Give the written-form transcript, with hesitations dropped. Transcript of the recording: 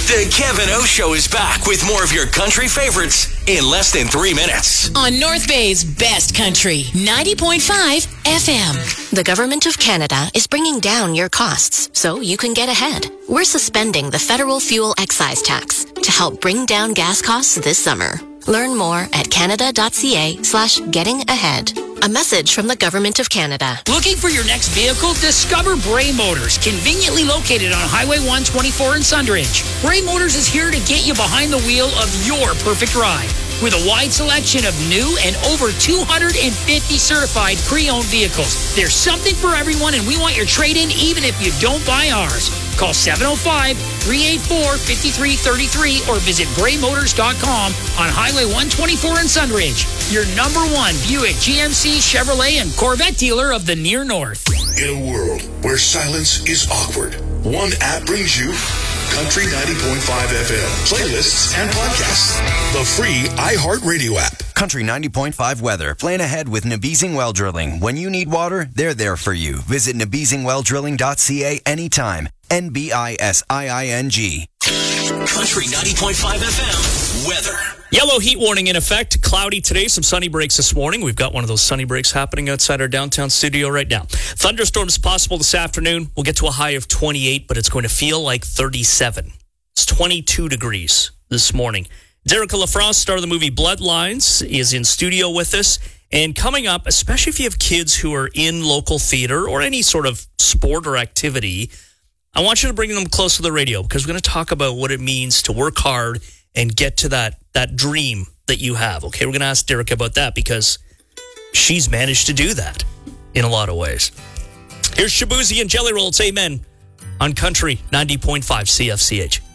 The Kevin O Show is back with more of your country favorites in less than 3 minutes. On North Bay's best country, 90.5 FM. The Government of Canada is bringing down your costs so you can get ahead. We're suspending the federal fuel excise tax to help bring down gas costs this summer. Learn more at canada.ca/gettingahead. A message from the Government of Canada. Looking for your next vehicle? Discover Bray Motors, conveniently located on Highway 124 in Sundridge. Bray Motors is here to get you behind the wheel of your perfect ride. With a wide selection of new and over 250 certified pre-owned vehicles. There's something for everyone, and we want your trade-in even if you don't buy ours. Call 705-384-5333 or visit braymotors.com on Highway 124 in Sundridge. Your number one Buick, GMC, Chevrolet, and Corvette dealer of the Near North. In a world where silence is awkward, one app brings you Country 90.5 FM, playlists and podcasts. The free iHeartRadio app. Country 90.5 weather. Plan ahead with Nabizing Well Drilling. When you need water, they're there for you. Visit nabizingwelldrilling.ca anytime. NBISIING. Country 90.5 FM weather. Yellow heat warning in effect. Cloudy today. Some sunny breaks this morning. We've got one of those sunny breaks happening outside our downtown studio right now. Thunderstorms possible this afternoon. We'll get to a high of 28, but it's going to feel like 37. It's 22 degrees this morning. Derica LaFrosse, star of the movie Bloodlines, is in studio with us. And coming up, especially if you have kids who are in local theater or any sort of sport or activity, I want you to bring them close to the radio because we're going to talk about what it means to work hard and get to that dream that you have. Okay, we're going to ask Derica about that because she's managed to do that in a lot of ways. Here's Shabuzi and Jelly Roll. It's Amen on Country 90.5 CFCH.